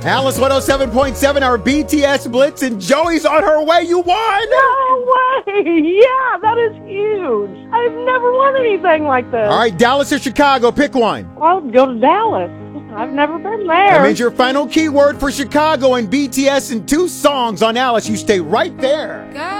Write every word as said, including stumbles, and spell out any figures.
Alice one oh seven point seven, our B T S Blitz, and Joey's on her way. You won! No way! Yeah, that is huge. I've never won anything like this. All right, Dallas or Chicago, pick one. I'll go to Dallas. I've never been there. That means your final keyword for Chicago and B T S and two songs on Alice. You stay right there.